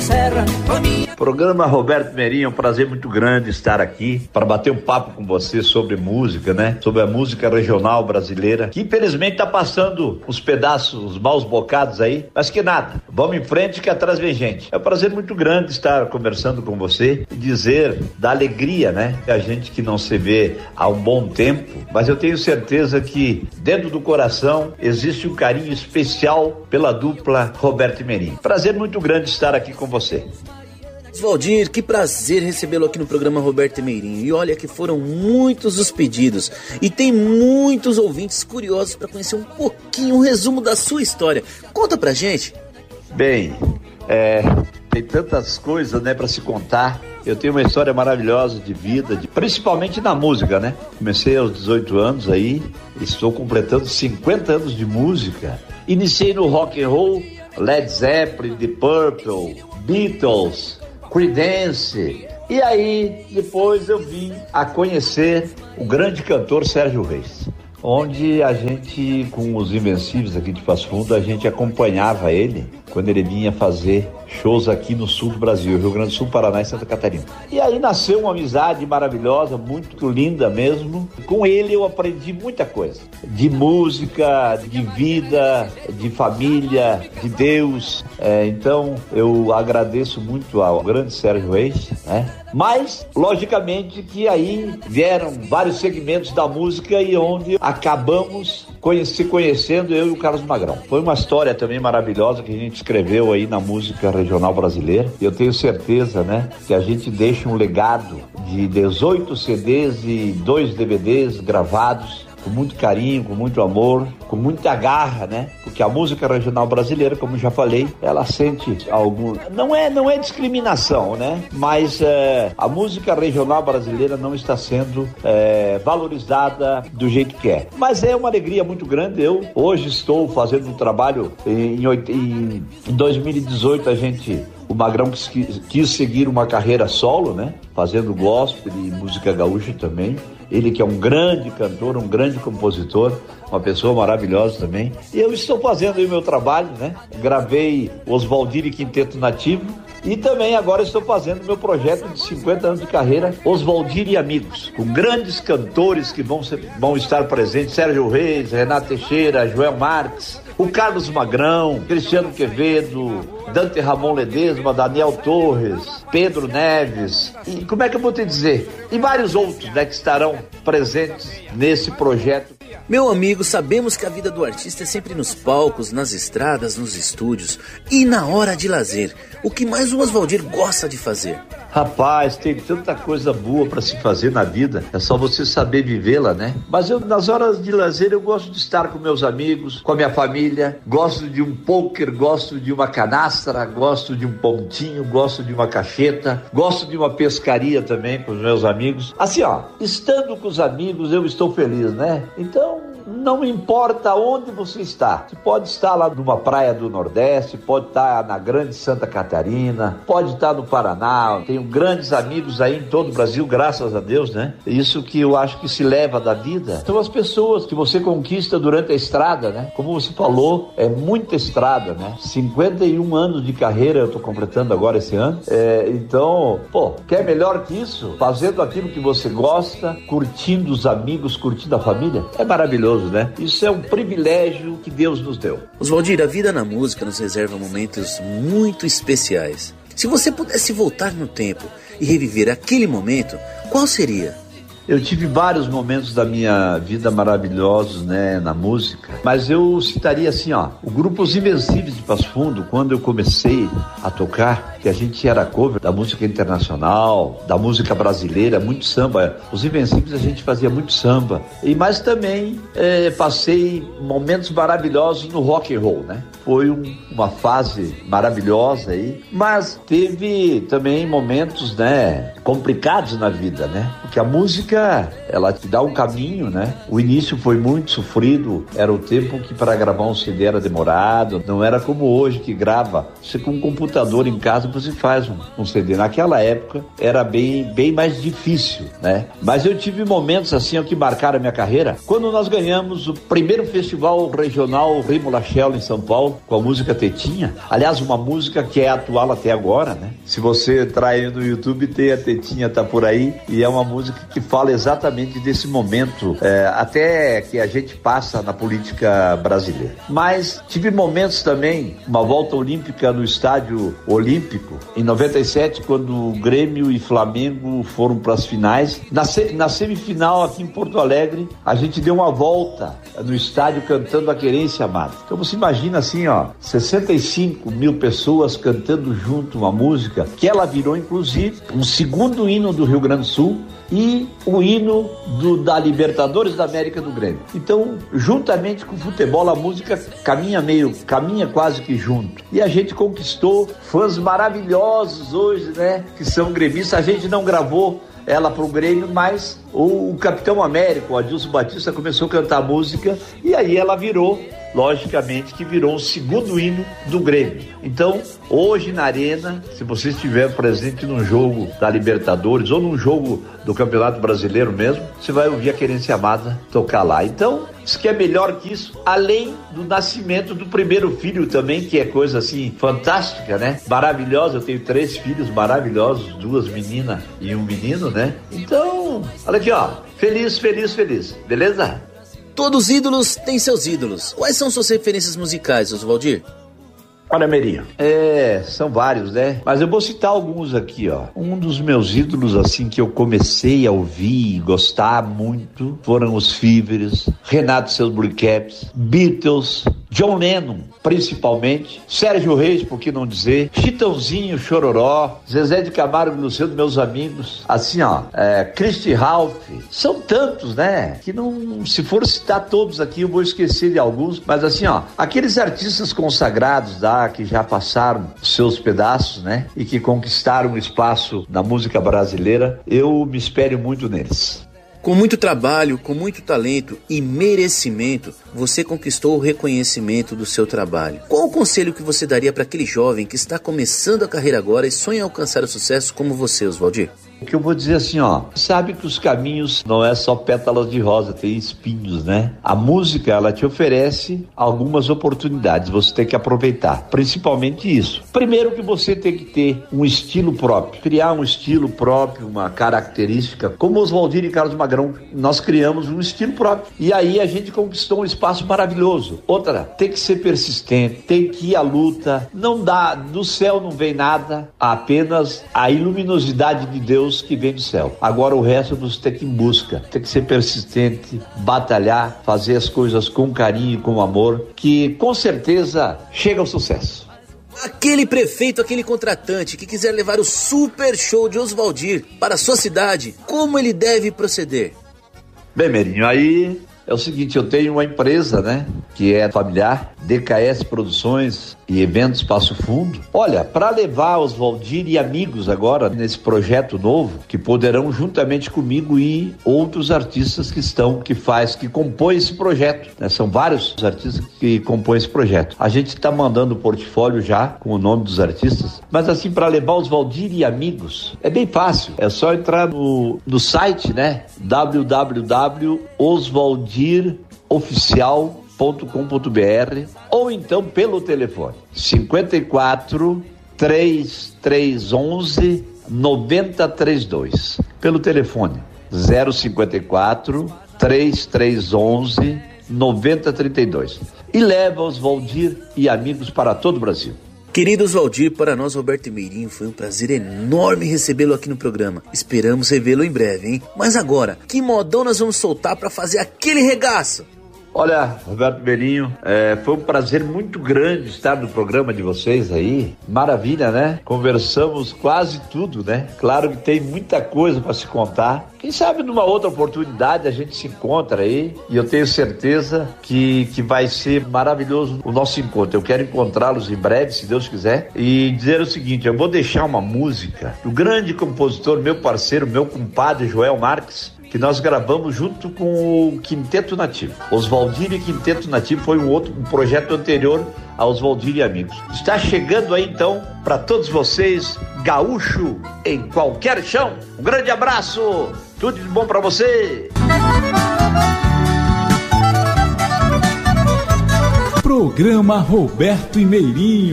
serra, com a minha... Programa Roberto Meirinho, é um prazer muito grande estar aqui para bater um papo com você sobre música, né? Sobre a música regional brasileira, que infelizmente tá passando uns pedaços, uns maus bocados aí, mas que nada, vamos em frente que atrás vem gente. É um prazer muito grande estar conversando com você e dizer da alegria, né? A gente que não se vê há um bom tempo, mas eu tenho certeza que dentro do coração existe um carinho especial pela dupla Roberto Meirinho. Prazer muito grande estar aqui com você. Valdir, que prazer recebê-lo aqui no programa Roberto Meirinho. E olha que foram muitos os pedidos e tem muitos ouvintes curiosos para conhecer um pouquinho, um resumo da sua história. Conta pra gente. Bem, tem tantas coisas, né, para se contar. Eu tenho uma história maravilhosa de vida, principalmente na música, né? Comecei aos 18 anos aí, estou completando 50 anos de música. Iniciei no rock and roll, Led Zeppelin, The Purple, Beatles, Creedence, e aí depois eu vim a conhecer o grande cantor Sérgio Reis, onde a gente, com os Invencíveis aqui de Passo Fundo, a gente acompanhava ele quando ele vinha fazer shows aqui no sul do Brasil, Rio Grande do Sul, Paraná e Santa Catarina. E aí nasceu uma amizade maravilhosa, muito linda mesmo. Com ele eu aprendi muita coisa, de música, de vida, de família, de Deus. Então eu agradeço muito ao grande Sérgio Reis, né? Mas, logicamente, que aí vieram vários segmentos da música e onde acabamos se conhecendo, eu e o Carlos Magrão. Foi uma história também maravilhosa que a gente escreveu aí na música regional brasileira. E eu tenho certeza, né, que a gente deixa um legado de 18 CDs e 2 DVDs gravados com muito carinho, com muito amor, com muita garra, né? Porque a música regional brasileira, como já falei, ela sente algum... Não é discriminação, né? Mas a música regional brasileira não está sendo valorizada do jeito que é. Mas é uma alegria muito grande. Eu hoje estou fazendo um trabalho em 2018 o Magrão quis seguir uma carreira solo, né? Fazendo gospel e música gaúcha também. Ele que é um grande cantor, um grande compositor, uma pessoa maravilhosa também. E eu estou fazendo aí o meu trabalho, né? Gravei Oswaldir e Quinteto Nativo e também agora estou fazendo meu projeto de 50 anos de carreira, Oswaldir e Amigos, com grandes cantores que vão estar presentes, Sérgio Reis, Renato Teixeira, Joel Marques, o Carlos Magrão, Cristiano Quevedo, Dante Ramon Ledesma, Daniel Torres, Pedro Neves, e como é que eu vou te dizer? E vários outros, né, que estarão presentes nesse projeto. Meu amigo, sabemos que a vida do artista é sempre nos palcos, nas estradas, nos estúdios e na hora de lazer. O que mais o Oswaldir gosta de fazer? Rapaz, tem tanta coisa boa para se fazer na vida, é só você saber vivê-la, né? Mas eu, nas horas de lazer, eu gosto de estar com meus amigos, com a minha família, gosto de um poker, gosto de uma canastra, gosto de um pontinho, gosto de uma cacheta, gosto de uma pescaria também com os meus amigos. Assim, ó, estando com os amigos, eu estou feliz, né? Então, não importa onde você está. Você pode estar lá numa praia do Nordeste, pode estar na grande Santa Catarina, pode estar no Paraná. Tenho grandes amigos aí em todo o Brasil, graças a Deus, né? Isso que eu acho que se leva da vida. São as pessoas que você conquista durante a estrada, né? Como você falou, é muita estrada, né? 51 anos de carreira eu tô completando agora esse ano. Então, quer melhor que isso? Fazendo aquilo que você gosta, curtindo os amigos, curtindo a família, é maravilhoso, né? Isso é um privilégio que Deus nos deu. Oswaldir, a vida na música nos reserva momentos muito especiais. Se você pudesse voltar no tempo e reviver aquele momento, qual seria? Eu tive vários momentos da minha vida maravilhosos, né, na música, mas eu citaria assim, ó, o grupo Os Invencíveis de Passo Fundo, quando eu comecei a tocar, que a gente era cover da música internacional, da música brasileira, muito samba. Os Invencíveis a gente fazia muito samba, mas também passei momentos maravilhosos no rock and roll, né? Foi uma fase maravilhosa aí, mas teve também momentos, né, complicados na vida, né? Porque a música, ela te dá um caminho, né? O início foi muito sofrido, era o tempo que para gravar um CD era demorado, não era como hoje que grava. Você com um computador em casa você faz um CD. Naquela época era bem mais difícil, né? Mas eu tive momentos assim que marcaram a minha carreira, quando nós ganhamos o primeiro festival regional Rimo Lachelle em São Paulo, Mundial com a música Tetinha. Aliás, uma música que é atual até agora, né? Se você entrar aí no YouTube, tem a Tetinha, tá por aí, e é uma música que fala exatamente desse momento, até que a gente passa na política brasileira. Mas tive momentos também, uma volta olímpica no Estádio Olímpico, em 97, quando o Grêmio e Flamengo foram para as finais. Na semifinal aqui em Porto Alegre, a gente deu uma volta no estádio cantando A Querência Amada. Então você imagina assim, 65 mil pessoas cantando junto uma música, que ela virou inclusive um segundo hino do Rio Grande do Sul e o hino da Libertadores da América do Grêmio. Então, juntamente com o futebol, a música caminha quase que junto. E a gente conquistou fãs maravilhosos hoje, né? Que são gremistas. A gente não gravou ela pro Grêmio, mas o Capitão América, o Adilson Batista, começou a cantar a música e aí ela virou, logicamente, que virou o segundo hino do Grêmio. Então, hoje na Arena, se você estiver presente num jogo da Libertadores ou num jogo do Campeonato Brasileiro mesmo, você vai ouvir A Querência Amada tocar lá. Então, isso que é melhor que isso, além do nascimento do primeiro filho também, que é coisa assim fantástica, né? Maravilhosa. Eu tenho 3 filhos maravilhosos, 2 meninas e 1 menino, né? Então, olha aqui, feliz, beleza? Todos os ídolos têm seus ídolos. Quais são suas referências musicais, Oswaldir? Olha, Merinho, são vários, né? Mas eu vou citar alguns aqui, Um dos meus ídolos, assim, que eu comecei a ouvir e gostar muito, foram os Fíveres, Renato e seus Blue Caps, Beatles, John Lennon, principalmente, Sérgio Reis, por que não dizer, Chitãozinho, Chororó, Zezé de Camargo e Luciano, meus amigos, assim, Christy Ralph, são tantos, né? Que não, se for citar todos aqui, eu vou esquecer de alguns, mas assim, aqueles artistas consagrados que já passaram seus pedaços, né? E que conquistaram um espaço na música brasileira, eu me espelho muito neles. Com muito trabalho, com muito talento e merecimento, você conquistou o reconhecimento do seu trabalho. Qual o conselho que você daria para aquele jovem que está começando a carreira agora e sonha alcançar o sucesso como você, Oswaldir? O que eu vou dizer assim, sabe que os caminhos não é só pétalas de rosa, tem espinhos, né? A música, ela te oferece algumas oportunidades, você tem que aproveitar, principalmente isso. Primeiro que você tem que ter um estilo próprio, criar um estilo próprio, uma característica, como Oswaldir e Carlos Magrão, nós criamos um estilo próprio, e aí a gente conquistou um espaço maravilhoso. Outra, tem que ser persistente, tem que ir à luta, não dá, do céu não vem nada, apenas a luminosidade de Deus que vem do céu. Agora o resto você tem que ir em busca, tem que ser persistente, batalhar, fazer as coisas com carinho e com amor, que com certeza chega ao sucesso. Aquele prefeito, aquele contratante que quiser levar o super show de Oswaldir para a sua cidade, como ele deve proceder? Bem, Merinho, aí é o seguinte, eu tenho uma empresa, né, que é familiar, DKS Produções e Eventos Passo Fundo. Olha, para levar Oswaldir e amigos agora nesse projeto novo, que poderão juntamente comigo e outros artistas que compõem esse projeto, né? São vários artistas que compõem esse projeto. A gente está mandando o portfólio já com o nome dos artistas, mas assim, para levar Oswaldir e amigos, é bem fácil, é só entrar no site, né, www.oswaldiroficial.com.br ou então pelo telefone 54 3311 9032, pelo telefone 054 3311 9032 e leva Oswaldir e amigos para todo o Brasil. Querido Oswaldir, para nós, Roberto Meirinho, foi um prazer enorme recebê-lo aqui no programa. Esperamos revê-lo em breve, hein? Mas agora, que modão nós vamos soltar para fazer aquele regaço? Olha, Roberto Meirinho, foi um prazer muito grande estar no programa de vocês aí. Maravilha, né? Conversamos quase tudo, né? Claro que tem muita coisa para se contar. Quem sabe numa outra oportunidade a gente se encontra aí e eu tenho certeza que vai ser maravilhoso o nosso encontro. Eu quero encontrá-los em breve, se Deus quiser, e dizer o seguinte, eu vou deixar uma música do grande compositor, meu parceiro, meu compadre Joel Marques, que nós gravamos junto com o Quinteto Nativo. Oswaldir e Quinteto Nativo foi um projeto anterior a Oswaldir e Amigos. Está chegando aí então para todos vocês, Gaúcho em Qualquer Chão. Um grande abraço, tudo de bom para você. Programa Roberto e Meirinho.